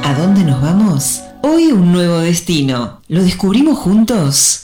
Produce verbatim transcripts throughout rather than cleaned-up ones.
¿A dónde nos vamos? Hoy un nuevo destino. ¿Lo descubrimos juntos?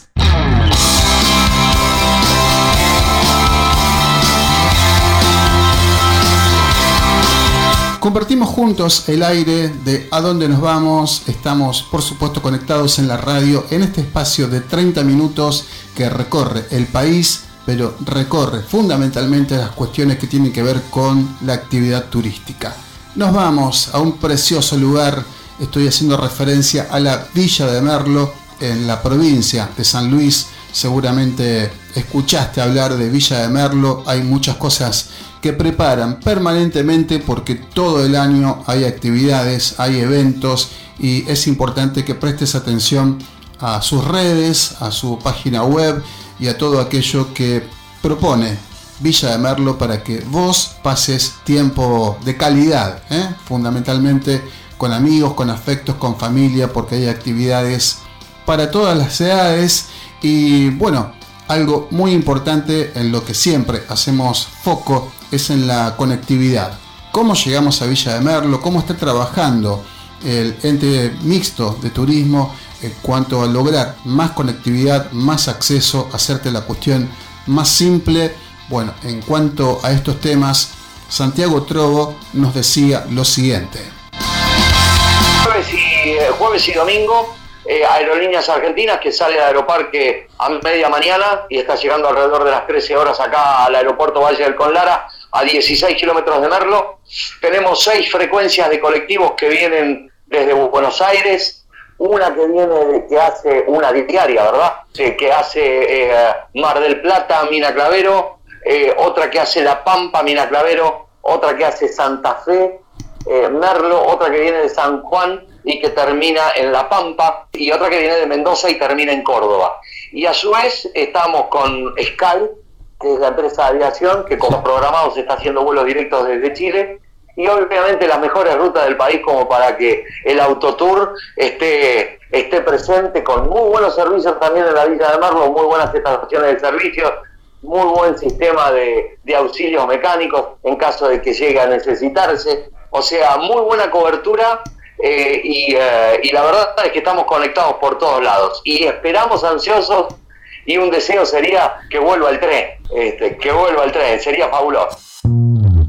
Compartimos juntos el aire de ¿A dónde nos vamos? Estamos, por supuesto, conectados en la radio en este espacio de treinta minutos que recorre el país, pero recorre fundamentalmente las cuestiones que tienen que ver con la actividad turística. Nos vamos a un precioso lugar, estoy haciendo referencia a la Villa de Merlo en la provincia de San Luis. Seguramente escuchaste hablar de Villa de Merlo, hay muchas cosas que preparan permanentemente porque todo el año hay actividades, hay eventos y es importante que prestes atención a sus redes, a su página web y a todo aquello que propone Villa de Merlo para que vos pases tiempo de calidad, ¿eh? Fundamentalmente con amigos, con afectos, con familia, porque hay actividades para todas las edades y bueno, algo muy importante en lo que siempre hacemos foco es en la conectividad. ¿Cómo llegamos a Villa de Merlo? ¿Cómo está trabajando el ente mixto de turismo en cuanto a lograr más conectividad, más acceso, hacerte la cuestión más simple? Bueno, en cuanto a estos temas, Santiago Trovo nos decía lo siguiente. Jueves y, jueves y domingo, eh, Aerolíneas Argentinas que sale del Aeroparque a media mañana y está llegando alrededor de las trece horas acá al aeropuerto Valle del Conlara, a dieciséis kilómetros de Merlo. Tenemos seis frecuencias de colectivos que vienen desde Buenos Aires, una que viene, que hace una diaria, ¿verdad? Sí, que hace eh, Mar del Plata, Mina Clavero, eh, otra que hace La Pampa, Mina Clavero, otra que hace Santa Fe, eh, Merlo, otra que viene de San Juan y que termina en La Pampa, y otra que viene de Mendoza y termina en Córdoba. Y a su vez estamos con Sky, que es la empresa de aviación que como programados está haciendo vuelos directos desde Chile, y obviamente las mejores rutas del país como para que el autotour esté, esté presente con muy buenos servicios también en la Villa de Merlo, muy buenas estaciones de servicio, muy buen sistema de, de auxilios mecánicos en caso de que llegue a necesitarse, o sea, muy buena cobertura. Eh, y, eh, y la verdad es que estamos conectados por todos lados y esperamos ansiosos, y un deseo sería que vuelva el tren, este, que vuelva el tren, sería fabuloso.